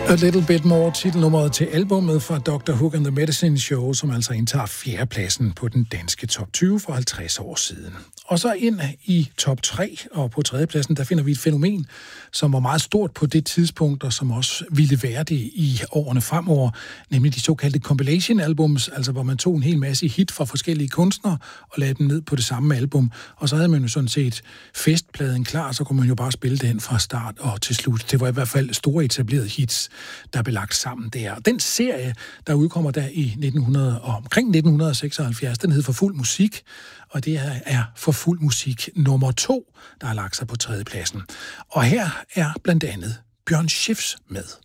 A Little Bit More, titelnummeret til albummet fra Dr. Hook and the Medicine Show, som altså indtager fjerdepladsen på den danske top 20 for 50 år siden. Og så ind i top 3, og på tredjepladsen, der finder vi et fænomen, som var meget stort på det tidspunkt, og som også ville være det i årene fremover, nemlig de såkaldte compilation-albums, altså hvor man tog en hel masse hit fra forskellige kunstnere og lagde dem ned på det samme album, og så havde man jo sådan set festpladen klar, så kunne man jo bare spille den fra start og til slut. Det var i hvert fald store etablerede hits, der blev lagt sammen der. Den serie, der udkommer der omkring 1976, den hed For Fuld Musik, og det er For Fuld Musik nummer 2, der har lagt sig på tredjepladsen. Og her er blandt andet Bjørn Schiffs med.